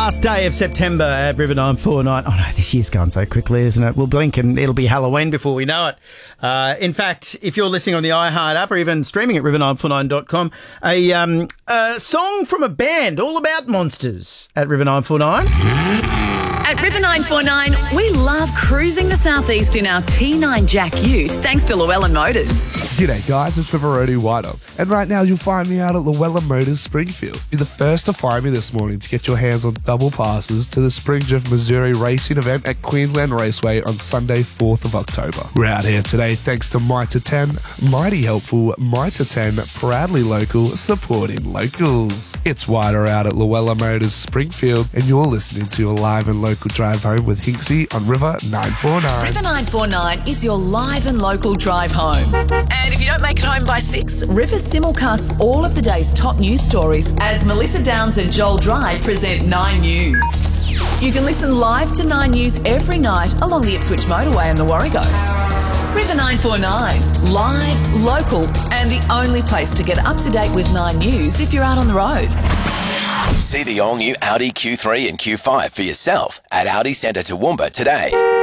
last day of September at River 949. Oh no, this year's gone so quickly, isn't it? We'll blink and it'll be Halloween before we know it. In fact, if you're listening on the iHeart app or even streaming at river949.com, a song from a band all about monsters at River 949. At River 949, we love cruising the southeast in our T9 Jack Ute, thanks to Llewellyn Motors. G'day guys, it's Riverody Whitehall, and right now you'll find me out at Llewellyn Motors Springfield. Be the first to find me this morning to get your hands on double passes to the Spring Drift Missouri racing event at Queensland Raceway on Sunday 4th of October. We're out here today thanks to Mitre 10, mighty helpful Mitre 10, proudly local, supporting locals. It's Whiter out at Llewellyn Motors Springfield, and you're listening to your live and local drive home with Hinksy on River 949. River 949 is your live and local drive home. And if you don't make it home by 6, River simulcasts all of the day's top news stories as Melissa Downs and Joel Dry present 9 News. You can listen live to 9 News every night along the Ipswich motorway and the Warrego. River 949, live, local, and the only place to get up to date with 9 News if you're out on the road. See the all-new Audi Q3 and Q5 for yourself at Audi Centre Toowoomba today.